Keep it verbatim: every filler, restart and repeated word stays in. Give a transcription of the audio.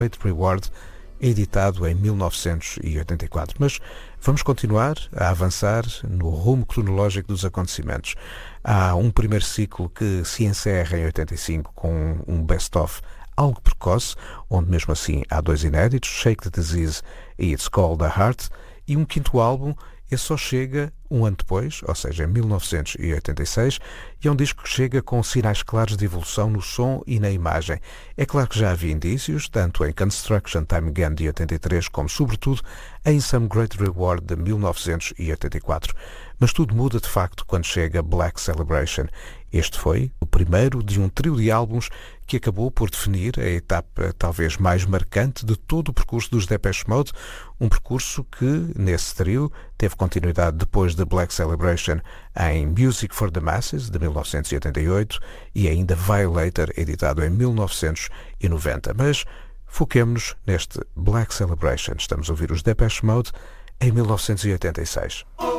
Great Reward, editado em mil novecentos e oitenta e quatro. Mas vamos continuar a avançar no rumo cronológico dos acontecimentos. Há um primeiro ciclo que se encerra em oitenta e cinco com um best-of algo precoce, onde mesmo assim há dois inéditos, Shake the Disease e It's Called the Heart, e um quinto álbum. Esse só chega um ano depois, ou seja, em mil novecentos e oitenta e seis, e é um disco que chega com sinais claros de evolução no som e na imagem. É claro que já havia indícios, tanto em Construction Time Again de oitenta e três, como sobretudo em Some Great Reward de mil novecentos e oitenta e quatro. Mas tudo muda de facto quando chega Black Celebration. Este foi o primeiro de um trio de álbuns que acabou por definir a etapa talvez mais marcante de todo o percurso dos Depeche Mode, um percurso que, nesse trio, teve continuidade depois de Black Celebration em Music for the Masses, de mil novecentos e oitenta e oito, e ainda Violator, editado em mil novecentos e noventa. Mas foquemo-nos neste Black Celebration. Estamos a ouvir os Depeche Mode em mil novecentos e oitenta e seis.